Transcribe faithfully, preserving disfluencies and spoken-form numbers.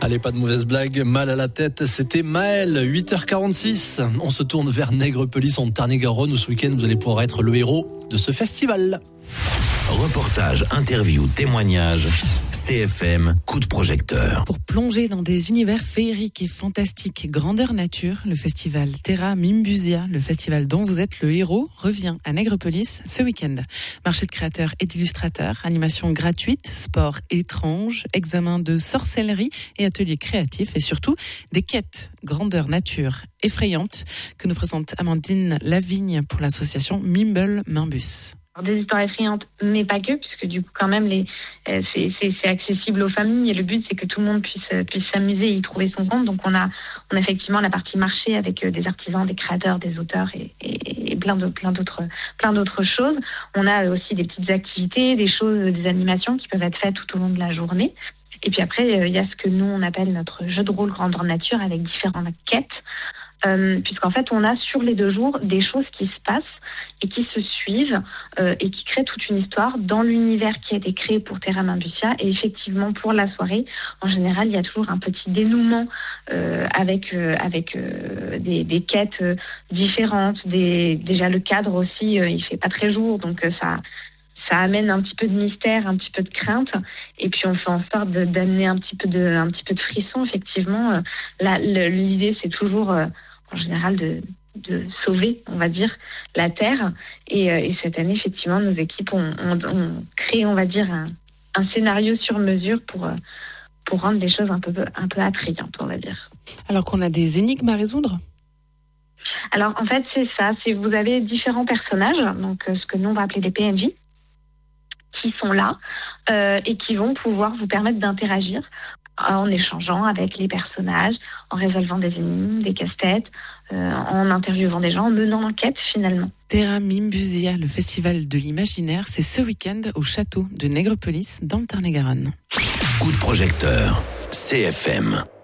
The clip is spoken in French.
Allez, pas de mauvaise blague, mal à la tête, c'était Maël, huit heures quarante-six. On se tourne vers Nègrepelisse en Tarn-et-Garonne où ce week-end vous allez pouvoir être le héros de ce festival. Reportage, interview, témoignage, C F M, coup de projecteur. Pour plonger dans des univers féeriques et fantastiques, grandeur nature, le festival Terra Mimbusia, le festival dont vous êtes le héros, revient à Nègrepelisse ce week-end. Marché de créateurs et d'illustrateurs, animation gratuite, sport étrange, examen de sorcellerie et ateliers créatifs et surtout des quêtes grandeur nature effrayantes que nous présente Amandine Lavigne pour l'association Mimble Mimbus. Des histoires effrayantes, mais pas que, puisque du coup quand même les, euh, c'est, c'est, c'est accessible aux familles et le but c'est que tout le monde puisse puisse s'amuser et y trouver son compte. Donc on a on a effectivement la partie marché avec euh, des artisans, des créateurs, des auteurs et, et, et plein d'autres plein d'autres plein d'autres choses. On a aussi des petites activités, des choses, des animations qui peuvent être faites tout au long de la journée. Et puis après il euh, y a ce que nous on appelle notre jeu de rôle grandeur nature avec différentes quêtes. Euh, puisqu'en fait on a sur les deux jours des choses qui se passent et qui se suivent euh, et qui créent toute une histoire dans l'univers qui a été créé pour Terra Mimbusia. Et effectivement pour la soirée, en général il y a toujours un petit dénouement euh, avec euh, avec euh, des, des quêtes euh, différentes, des, déjà le cadre aussi euh, il fait pas très jour donc euh, ça ça amène un petit peu de mystère, un petit peu de crainte, et puis on fait en sorte de, d'amener un petit peu de, un petit peu de frisson. Effectivement, euh, là, le, l'idée c'est toujours, euh, en général, de, de sauver, on va dire, la Terre. Et, euh, et cette année, effectivement, nos équipes ont, ont, ont créé, on va dire, un, un scénario sur mesure pour euh, pour rendre les choses un peu un peu attrayantes, on va dire. Alors qu'on a des énigmes à résoudre. Alors en fait, c'est ça. C'est vous avez différents personnages, donc euh, ce que nous on va appeler des P N J. Qui sont là euh, et qui vont pouvoir vous permettre d'interagir en échangeant avec les personnages, en résolvant des énigmes, des casse-têtes, euh, en interviewant des gens, en menant l'enquête finalement. Terra Mimbusia, le festival de l'imaginaire, c'est ce week-end au château de Nègrepelisse dans le Tarn-et-Garonne. Coup de projecteur, C F M.